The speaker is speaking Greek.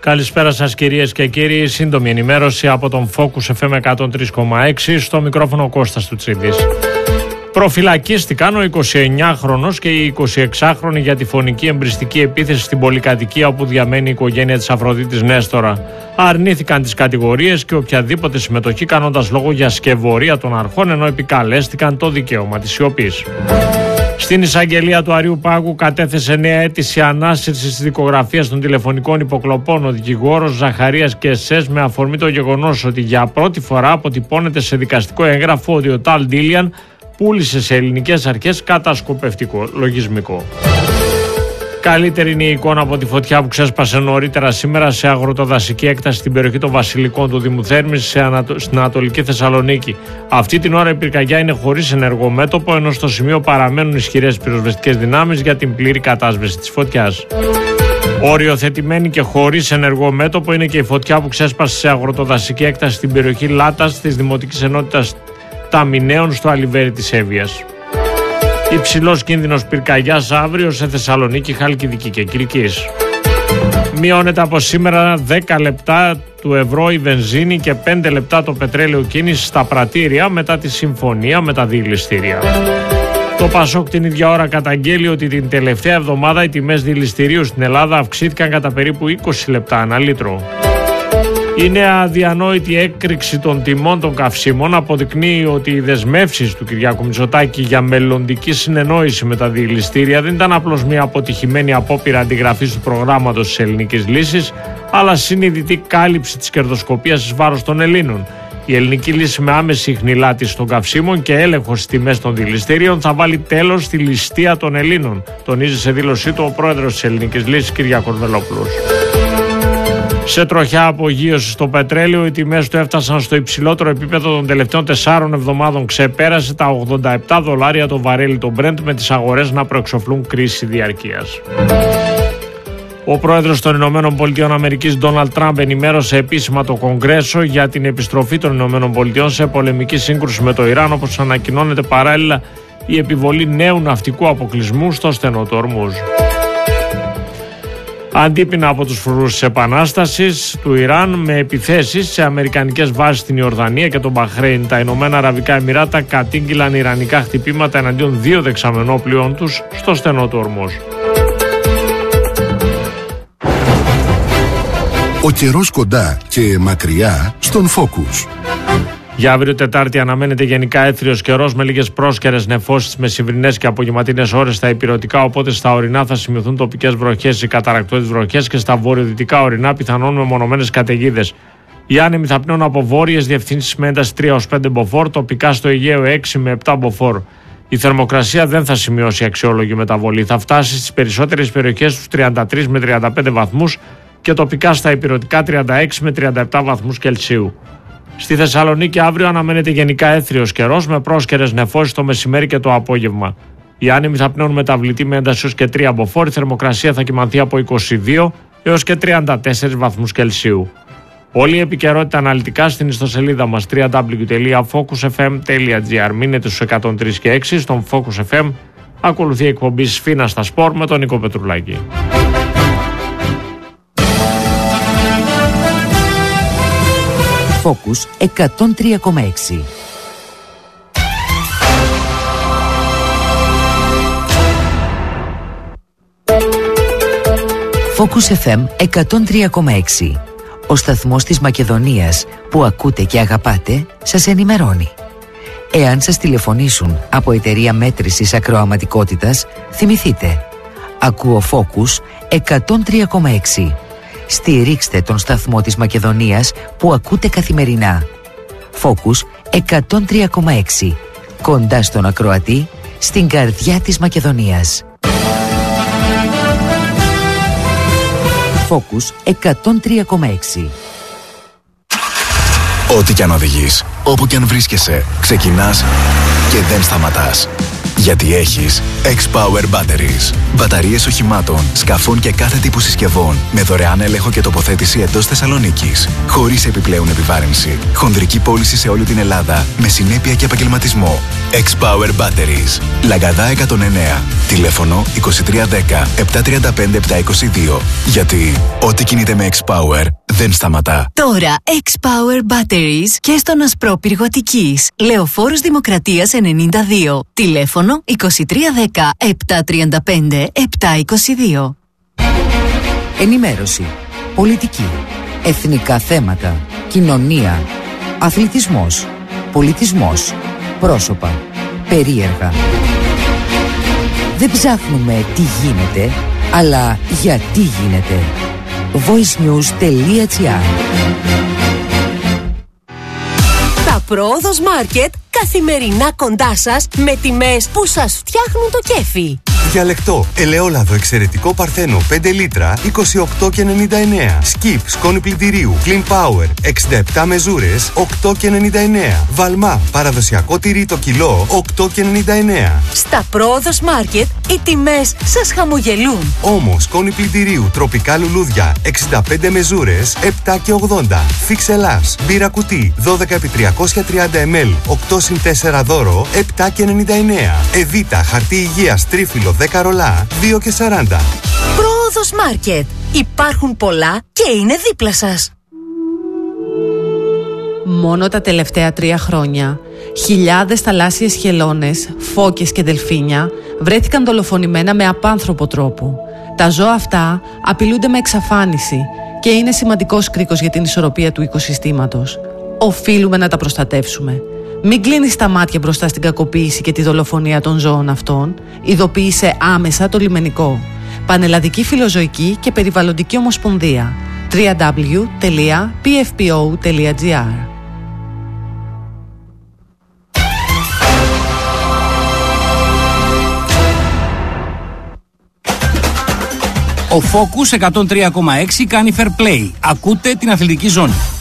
Καλησπέρα σας κυρίες και κύριοι. Σύντομη ενημέρωση από τον Focus FM 103,6. Στο μικρόφωνο Κώστας Τουτσίδης. Προφυλακίστηκαν ο 29χρονος και η 26χρονη για τη φωνική εμπριστική επίθεση στην πολυκατοικία όπου διαμένει η οικογένεια της Αφροδίτης Νέστορα. Αρνήθηκαν τις κατηγορίες και οποιαδήποτε συμμετοχή, κάνοντας λόγο για σκευωρία των αρχών, ενώ επικαλέστηκαν το δικαίωμα της σιωπής. Στην εισαγγελία του Αριού Πάγου κατέθεσε νέα αίτηση ανάσυρσης της δικογραφίας των τηλεφωνικών υποκλοπών ο δικηγόρος Ζαχαρίας Κεσές, με αφορμή το γεγονός ότι για πρώτη φορά αποτυπώνεται σε δικαστικό έγγραφο ότι ο Ταλ Ντίλιαν πούλησε σε ελληνικές αρχές κατασκοπευτικό λογισμικό. Καλύτερη είναι η εικόνα από τη φωτιά που ξέσπασε νωρίτερα σήμερα σε αγροτοδασική έκταση στην περιοχή των Βασιλικών του Δήμου Θέρμης στην Ανατολική Θεσσαλονίκη. Αυτή την ώρα η πυρκαγιά είναι χωρίς ενεργό μέτωπο, ενώ στο σημείο παραμένουν ισχυρές πυροσβεστικές δυνάμεις για την πλήρη κατάσβεση της φωτιάς. Οριοθετημένη και χωρίς ενεργό μέτωπο είναι και η φωτιά που ξέσπασε σε αγροτοδασική έκταση στην περιοχή Λάτας της Δημοτικής Ενότητας Ταμιναίων στο Αλιβέρι της Εύβοιας. Υψηλός κίνδυνος πυρκαγιάς αύριο σε Θεσσαλονίκη, Χαλκιδική και Κιλκής. Μειώνεται από σήμερα 10 λεπτά του ευρώ η βενζίνη και 5 λεπτά το πετρέλαιο κίνηση στα πρατήρια μετά τη συμφωνία με τα διηληστήρια. Το ΠΑΣΟΚ την ίδια ώρα καταγγέλει ότι την τελευταία εβδομάδα οι τιμές διηληστηρίου στην Ελλάδα αυξήθηκαν κατά περίπου 20 λεπτά ανά λίτρο. Η νέα αδιανόητη έκρηξη των τιμών των καυσίμων αποδεικνύει ότι οι δεσμεύσεις του Κυριάκου Μητσοτάκη για μελλοντική συνεννόηση με τα διηληστήρια δεν ήταν απλώς μια αποτυχημένη απόπειρα αντιγραφής του προγράμματος της ελληνικής λύσης, αλλά συνειδητή κάλυψη της κερδοσκοπίας εις βάρος των Ελλήνων. Η ελληνική λύση με άμεση χνηλάτιση των καυσίμων και έλεγχο στις τιμές των διηληστήριων θα βάλει τέλος στη ληστεία των Ελλήνων, τονίζει σε δήλωσή του ο πρόεδρος της ελληνικής λύσης Κυριάκος Βελόπουλος. Σε τροχιά απογείωση στο πετρέλαιο, οι τιμές του έφτασαν στο υψηλότερο επίπεδο των τελευταίων 4 εβδομάδων. Ξεπέρασε τα $87 το βαρέλι το Brent, με τις αγορές να προεξοφλούν κρίση διαρκείας. Ο πρόεδρος των ΗΠΑ Ντόναλντ Τραμπ ενημέρωσε επίσημα το Κογκρέσο για την επιστροφή των ΗΠΑ σε πολεμική σύγκρουση με το Ιράν, όπως ανακοινώνεται παράλληλα η επιβολή νέου ναυτικού αποκλεισμού στο στενό του Ορμούζ. Αντίπεινα από τους φρουρούς της Επανάστασης του Ιράν, με επιθέσεις σε αμερικανικές βάσεις στην Ιορδανία και τον Μπαχρέιν, τα Ηνωμένα Αραβικά Εμιράτα κατήγγειλαν ιρανικά χτυπήματα εναντίον 2 δεξαμενόπλοιων τους στο στενό του Ορμούζ. Ο καιρός κοντά και μακριά στον Focus. Για αύριο Τετάρτη αναμένεται γενικά έθριος καιρός με λίγες πρόσκαιρες νεφώσεις μεσημβρινές και απογευματινές ώρες στα ηπειρωτικά, οπότε στα ορεινά θα σημειωθούν τοπικές βροχές ή καταρρακτώδεις βροχές και στα βορειοδυτικά ορεινά πιθανόν μεμονωμένες καταιγίδες. Οι άνεμοι θα πνέουν από βόρειες διευθύνσεις με ένταση 3-5 μποφόρ, τοπικά στο Αιγαίο 6 με 7 μποφόρ. Η θερμοκρασία δεν θα σημειώσει αξιόλογη μεταβολή, θα φτάσει στις περισσότερες περιοχές στους 33 με 35 βαθμούς και τοπικά στα ηπειρωτικά 36 με 37 βαθμούς Κελσίου. Στη Θεσσαλονίκη αύριο αναμένεται γενικά έθριος καιρός με πρόσκαιρες νεφώσεις το μεσημέρι και το απόγευμα. Οι άνεμοι θα πνέουν μεταβλητή με ένταση έως και 3 μποφόρ, η θερμοκρασία θα κυμανθεί από 22 έως και 34 βαθμούς Κελσίου. Όλη η επικαιρότητα αναλυτικά στην ιστοσελίδα μας www.focusfm.gr. Μείνετε στους 103 και 6 στον Focus FM. Ακολουθεί η εκπομπή Σφίνα στα Σπορ με τον Νίκο Πετρουλάκη. Focus 103,6. Focus FM 103,6. Ο σταθμός της Μακεδονίας που ακούτε και αγαπάτε σας ενημερώνει. Εάν σας τηλεφωνήσουν από εταιρεία μέτρησης ακροαματικότητας, θυμηθείτε. Ακούω Focus 103,6. Στηρίξτε τον σταθμό της Μακεδονίας που ακούτε καθημερινά. Focus 103,6. Κοντά στον ακροατή, στην καρδιά της Μακεδονίας. Focus 103,6. Ό,τι κι αν οδηγείς, όπου κι αν βρίσκεσαι, ξεκινάς και δεν σταματάς. Γιατί έχεις X-Power Batteries. Μπαταρίες οχημάτων, σκαφών και κάθε τύπου συσκευών με δωρεάν έλεγχο και τοποθέτηση εντός Θεσσαλονίκης. Χωρίς επιπλέον επιβάρυνση. Χονδρική πώληση σε όλη την Ελλάδα με συνέπεια και επαγγελματισμό. X-Power Batteries. Λαγκαδά 109. Τηλέφωνο 2310 735 722. Γιατί ό,τι κινείται με X-Power δεν σταματά. Τώρα X-Power Batteries και στον Ασπρόπυργο Αττικής. Λεωφόρος Δημοκρατίας 92. Τηλέφωνο 2310 735 722. Ενημέρωση, πολιτική, εθνικά θέματα, κοινωνία, αθλητισμός, πολιτισμός, πρόσωπα, περίεργα. Δεν ψάχνουμε τι γίνεται, αλλά γιατί γίνεται. voicenews.gr. Τα Πρόοδος Μάρκετ καθημερινά κοντά σας με τιμές που σας φτιάχνουν το κέφι. Διαλεκτό, ελαιόλαδο εξαιρετικό Παρθένο 5 λίτρα 28,99. Σκιπ σκόνη πλυντηρίου Clean Power 67 μεζούρες 8,99. Βαλμά παραδοσιακό τυρί το κιλό 8,99. Στα Πρόοδος Μάρκετ οι τιμές σας χαμογελούν. Όμως σκόνη πλυντηρίου τροπικά λουλούδια 65 μεζούρες 7,80. Φίξ Ελλάς μπύρα κουτί 12x330 ml 8x4 δώρο 7,99. Εβίτα χαρτί υγείας τρίφυλλο 10 ρολά 2,40. Πρόοδος Μάρκετ. Υπάρχουν πολλά και είναι δίπλα σας. Μόνο τα τελευταία 3 χρόνια, χιλιάδες θαλάσσιες χελώνες, φώκες και δελφίνια βρέθηκαν δολοφονημένα με απάνθρωπο τρόπο. Τα ζώα αυτά απειλούνται με εξαφάνιση και είναι σημαντικός κρίκος για την ισορροπία του οικοσυστήματος. Οφείλουμε να τα προστατεύσουμε. Μην κλείνεις τα μάτια μπροστά στην κακοποίηση και τη δολοφονία των ζώων αυτών. Ειδοποίησε άμεσα το λιμενικό. Πανελλαδική Φιλοζωική και Περιβαλλοντική Ομοσπονδία. www.pfpo.gr. Ο Focus 103,6 κάνει fair play. Ακούτε την αθλητική ζώνη.